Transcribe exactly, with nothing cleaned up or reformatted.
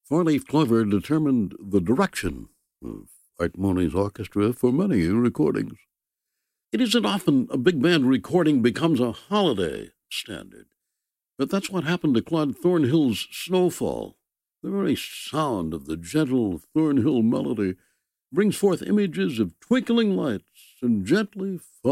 Four-leaf clover determined the direction of Art Money's orchestra for many recordings. It isn't often a big band recording becomes a holiday standard, but that's what happened to Claude Thornhill's Snowfall. The very sound of the gentle Thornhill melody brings forth images of twinkling lights and gently